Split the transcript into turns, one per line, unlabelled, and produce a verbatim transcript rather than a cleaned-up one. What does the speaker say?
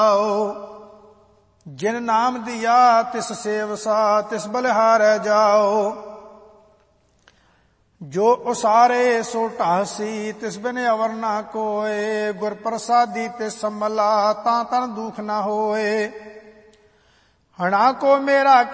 ਜਿਨ ਨਾਮ ਦਿਆ ਤਿਸ ਸੇਵਸਾ ਤਿਸ ਬਲਿਹਾਰੈ ਜਾਓ। ਜੋ ਉਸਾਰੇ ਸੋ ਢਾਸੀ ਤਿਸ ਬਿਨ ਅਵਰ ਨਾ ਕੋਏ। ਗੁਰ ਪ੍ਰਸਾਦੀ ਤਿਸ ਸੰਮਲਾ ਤਾਂ ਤਨ ਦੁਖ ਨਾ ਹੋਏ। ਹਣਾ ਕੋ ਮੇਰਾ